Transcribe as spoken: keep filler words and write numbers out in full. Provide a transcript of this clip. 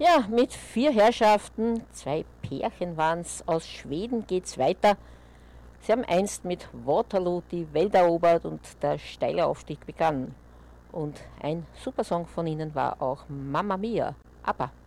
Ja, mit vier Herrschaften, zwei Pärchen waren's, aus Schweden geht's weiter. Sie haben einst mit Waterloo die Welt erobert und der steile Aufstieg begann. Und ein Supersong von ihnen war auch Mamma Mia, ABBA.